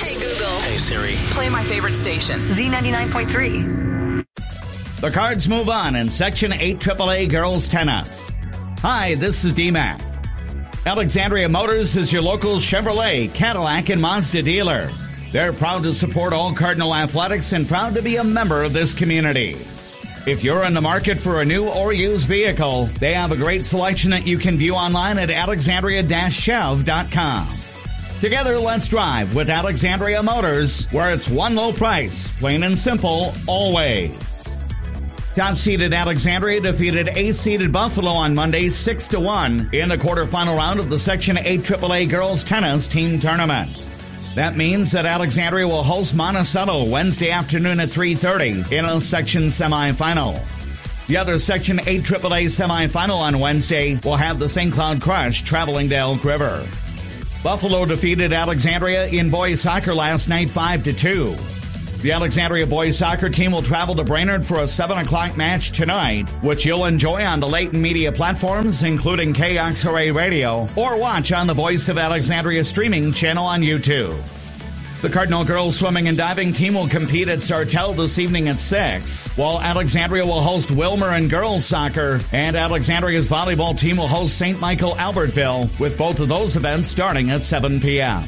Hey, Google. Hey, Siri. Play my favorite station, Z99.3. The Cards move on in Section 8 AAA Girls Tennis. Hi, this is D-Mac. Alexandria Motors is your local Chevrolet, Cadillac, and Mazda dealer. They're proud to support all Cardinal athletics and proud to be a member of this community. If you're in the market for a new or used vehicle, they have a great selection that you can view online at alexandria-chev.com. Together, let's drive with Alexandria Motors, where it's one low price, plain and simple, always. Top-seeded Alexandria defeated A-seeded Buffalo on Monday 6-1 in the quarterfinal round of the Section 8 AAA Girls Tennis Team Tournament. That means that Alexandria will host Monticello Wednesday afternoon at 3:30 in a section semifinal. The other Section 8 AAA semifinal on Wednesday will have the St. Cloud Crush traveling to Elk River. Buffalo defeated Alexandria in boys soccer last night 5-2. The Alexandria boys soccer team will travel to Brainerd for a 7 o'clock match tonight, which you'll enjoy on the Leighton Media platforms, including KXRA Radio, or watch on the Voice of Alexandria streaming channel on YouTube. The Cardinal girls swimming and diving team will compete at Sartell this evening at 6, while Alexandria will host Wilmer in girls soccer, and Alexandria's volleyball team will host St. Michael Albertville, with both of those events starting at 7 p.m.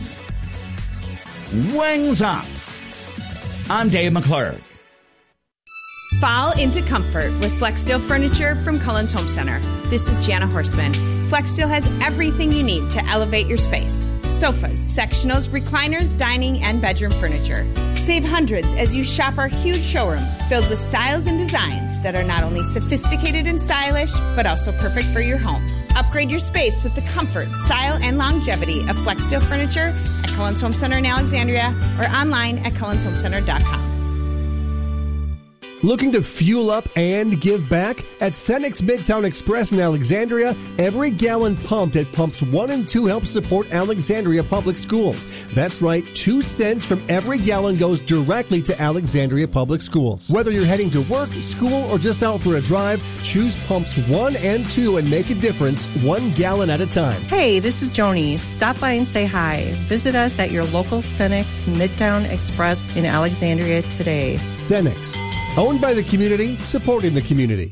Wings up! I'm Dave McClurg. Fall into comfort with Flexsteel Furniture from Cullen's Home Center. This is Jana Horstman. Flexsteel has everything you need to elevate your space. Sofas, sectionals, recliners, dining, and bedroom furniture. Save hundreds as you shop our huge showroom filled with styles and designs that are not only sophisticated and stylish, but also perfect for your home. Upgrade your space with the comfort, style, and longevity of Flexsteel Furniture at Cullen's Home Center in Alexandria or online at cullenshomecenter.com. Looking to fuel up and give back? At Cenex Midtown Express in Alexandria, every gallon pumped at pumps 1 and 2 helps support Alexandria Public Schools. That's right, 2 cents from every gallon goes directly to Alexandria Public Schools. Whether you're heading to work, school, or just out for a drive, choose pumps 1 and 2 and make a difference 1 gallon at a time. Hey, this is Joni. Stop by and say hi. Visit us at your local Cenex Midtown Express in Alexandria today. Cenex. Owned by the community, supporting the community.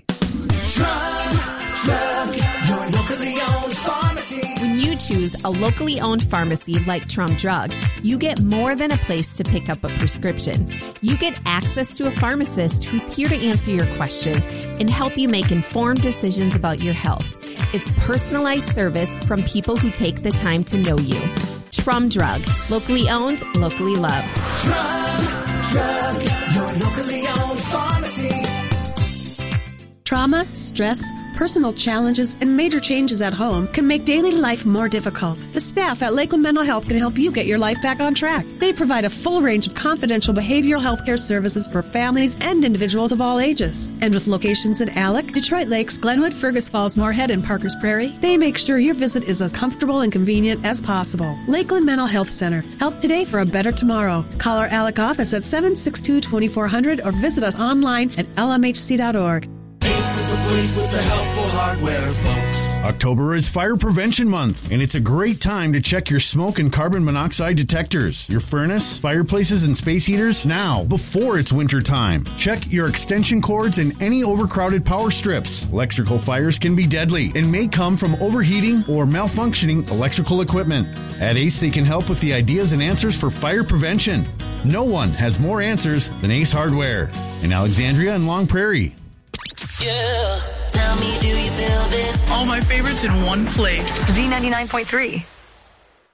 Drug, your locally owned pharmacy. When you choose a locally owned pharmacy like Trum Drug, you get more than a place to pick up a prescription. You get access to a pharmacist who's here to answer your questions and help you make informed decisions about your health. It's personalized service from people who take the time to know you. Trum Drug, locally owned, locally loved. Drug, your locally owned pharmacy. Trauma, stress, personal challenges, and major changes at home can make daily life more difficult. The staff at Lakeland Mental Health can help you get your life back on track. They provide a full range of confidential behavioral health care services for families and individuals of all ages. And with locations in Alec, Detroit Lakes, Glenwood, Fergus Falls, Moorhead, and Parkers Prairie, they make sure your visit is as comfortable and convenient as possible. Lakeland Mental Health Center. Help today for a better tomorrow. Call our Alec office at 762-2400 or visit us online at lmhc.org. Ace is the place with the helpful hardware, folks. October is Fire Prevention Month, and it's a great time to check your smoke and carbon monoxide detectors, your furnace, fireplaces, and space heaters now, before it's winter time. Check your extension cords and any overcrowded power strips. Electrical fires can be deadly and may come from overheating or malfunctioning electrical equipment. At Ace, they can help with the ideas and answers for fire prevention. No one has more answers than Ace Hardware in Alexandria and Long Prairie. Yeah. Tell me, do you feel this? All my favorites in one place. Z99.3.